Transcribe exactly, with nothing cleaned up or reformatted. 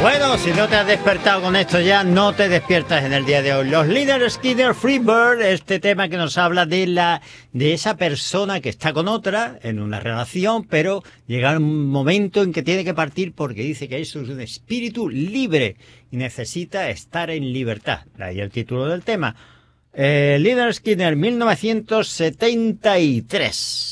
Bueno, si no te has despertado con esto ya, no te despiertas en el día de hoy. Los Lynyrd Skynyrd Freebird, este tema que nos habla de la de esa persona que está con otra en una relación, pero llega un momento en que tiene que partir porque dice que eso es un espíritu libre y necesita estar en libertad. De ahí el título del tema. Eh, Lynyrd Skynyrd, mil novecientos setenta y tres.